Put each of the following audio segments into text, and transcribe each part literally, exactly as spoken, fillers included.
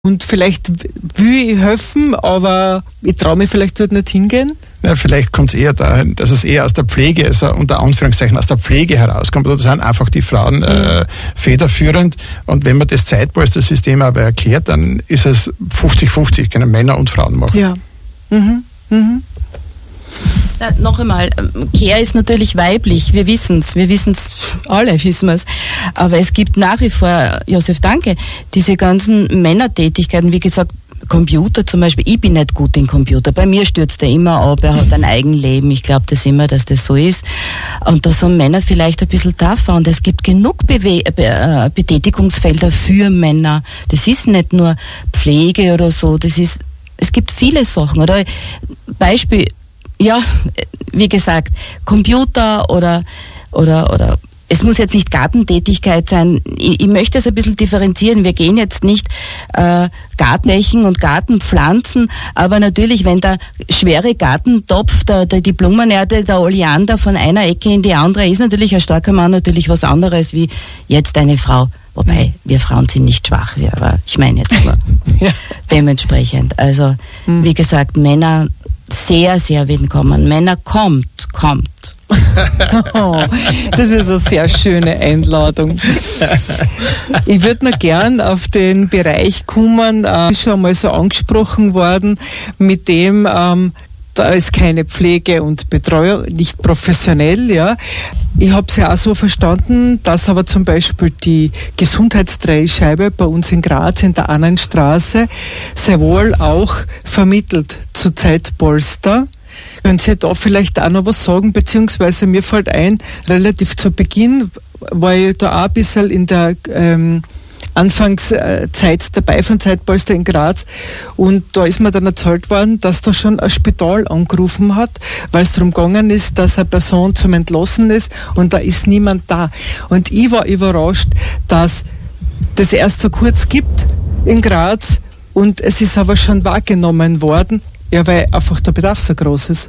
Und vielleicht will ich helfen, aber ich traue mich vielleicht wird nicht hingehen. Ja, vielleicht kommt es eher dahin, dass es eher aus der Pflege, also unter Anführungszeichen aus der Pflege herauskommt. Oder sind einfach die Frauen äh, federführend. Und wenn man das Zeitpolster-System aber erklärt, dann ist es fünfzig fünfzig, können Männer und Frauen machen. Ja. Mhm. Mhm. Ja, noch einmal, Care ist natürlich weiblich, wir wissen es, wir wissen es, alle wissen es, aber es gibt nach wie vor, Josef, danke, diese ganzen Männertätigkeiten, wie gesagt, Computer zum Beispiel, ich bin nicht gut in Computer, bei mir stürzt er immer ab, er hat ein Eigenleben, ich glaube das immer, dass das so ist, und da sind Männer vielleicht ein bisschen tougher und es gibt genug Bewe- Be- Betätigungsfelder für Männer, das ist nicht nur Pflege oder so, das ist, es gibt viele Sachen, oder Beispiel, ja, wie gesagt, Computer oder, oder, oder, es muss jetzt nicht Gartentätigkeit sein. Ich, ich möchte es ein bisschen differenzieren. Wir gehen jetzt nicht äh, Gartenflächen und Gartenpflanzen, aber natürlich, wenn der schwere Gartentopf, der, der, die Blumenerde, der Oleander von einer Ecke in die andere, ist natürlich ein starker Mann natürlich was anderes wie jetzt eine Frau. Wobei, wir Frauen sind nicht schwach, wir, aber ich meine jetzt nur ja. Dementsprechend. Also, hm. wie gesagt, Männer sehr, sehr willkommen. Männer, kommt, kommt. Oh, das ist eine sehr schöne Einladung. Ich würde noch gern auf den Bereich kommen, äh, ist schon mal so angesprochen worden, mit dem, ähm, da ist keine Pflege und Betreuung, nicht professionell, ja. Ich habe es ja auch so verstanden, dass aber zum Beispiel die Gesundheitsdreischeibe bei uns in Graz in der Annenstraße sehr wohl auch vermittelt zu Zeitpolster. Können Sie da vielleicht auch noch was sagen, beziehungsweise mir fällt ein, relativ zu Beginn war ich da auch ein bisschen in der ähm, Anfangszeit dabei von Zeitpolster in Graz und da ist mir dann erzählt worden, dass da schon ein Spital angerufen hat, weil es darum gegangen ist, dass eine Person zum Entlassen ist und da ist niemand da. Und ich war überrascht, dass das erst so kurz gibt in Graz und es ist aber schon wahrgenommen worden, ja, weil einfach der Bedarf so groß ist.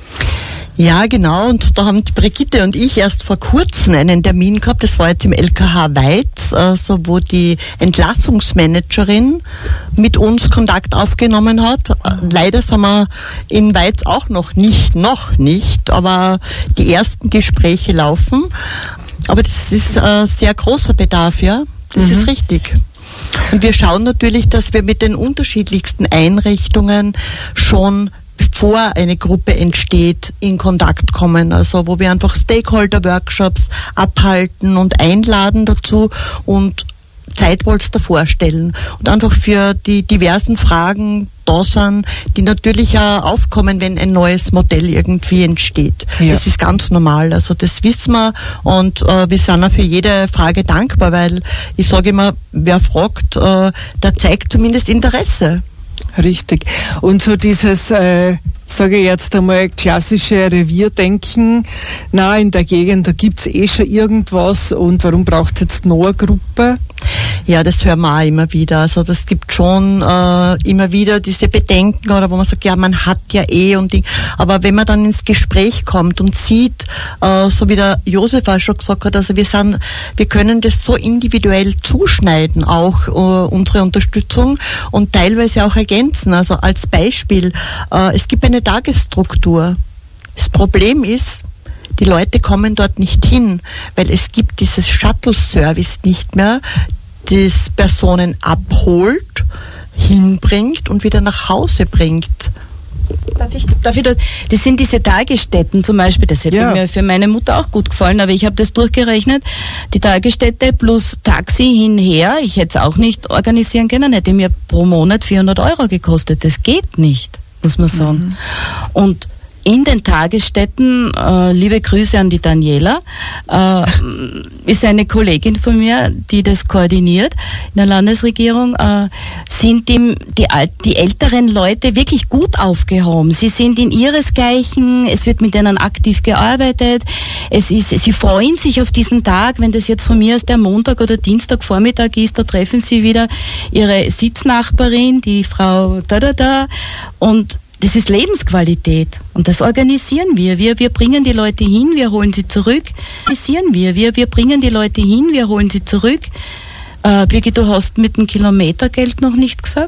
Ja, genau, und da haben die Brigitte und ich erst vor kurzem einen Termin gehabt, das war jetzt im L K H Weiz, also wo die Entlassungsmanagerin mit uns Kontakt aufgenommen hat. Leider sind wir in Weiz auch noch nicht, noch nicht, aber die ersten Gespräche laufen. Aber das ist ein sehr großer Bedarf, ja, das mhm. ist richtig. Und wir schauen natürlich, dass wir mit den unterschiedlichsten Einrichtungen schon bevor eine Gruppe entsteht, in Kontakt kommen. Also wo wir einfach Stakeholder-Workshops abhalten und einladen dazu und Zeitpolster vorstellen und einfach für die diversen Fragen da sind, die natürlich auch aufkommen, wenn ein neues Modell irgendwie entsteht. Ja. Das ist ganz normal, also das wissen wir und äh, wir sind auch für jede Frage dankbar, weil ich sage immer, wer fragt, äh, der zeigt zumindest Interesse. Richtig. Und so dieses, äh, sage ich jetzt einmal, klassische Revierdenken, na, in der Gegend, da gibt's eh schon irgendwas und warum braucht es jetzt noch eine Gruppe? Ja, das hören wir auch immer wieder. Also das gibt schon äh, immer wieder diese Bedenken, oder wo man sagt, ja, man hat ja eh und Ding. Aber wenn man dann ins Gespräch kommt und sieht, äh, so wie der Josef auch schon gesagt hat, also wir sind, wir können das so individuell zuschneiden, auch äh, unsere Unterstützung und teilweise auch ergänzen. Also als Beispiel, äh, es gibt eine Tagesstruktur. Das Problem ist, die Leute kommen dort nicht hin, weil es gibt dieses Shuttle-Service nicht mehr, das Personen abholt, hinbringt und wieder nach Hause bringt. Darf ich, darf ich das, das sind diese Tagesstätten zum Beispiel, das hätte ja. mir für meine Mutter auch gut gefallen, aber ich habe das durchgerechnet, die Tagesstätte plus Taxi hinher, ich hätte es auch nicht organisieren können, hätte mir pro Monat vierhundert Euro gekostet, das geht nicht, muss man sagen. Mhm. Und in den Tagesstätten, äh, liebe Grüße an die Daniela, äh, ist eine Kollegin von mir, die das koordiniert in der Landesregierung, äh, sind die, die, die älteren Leute wirklich gut aufgehoben. Sie sind in ihresgleichen, es wird mit denen aktiv gearbeitet, es ist, sie freuen sich auf diesen Tag, wenn das jetzt von mir aus der Montag oder Dienstagvormittag ist, da treffen sie wieder ihre Sitznachbarin, die Frau da da da und das ist Lebensqualität und das organisieren wir. Wir, wir bringen die Leute hin, wir holen sie zurück. Organisieren wir. Wir, wir bringen die Leute hin, wir holen sie zurück. Äh, Birgit, du hast mit dem Kilometergeld noch nicht gesagt?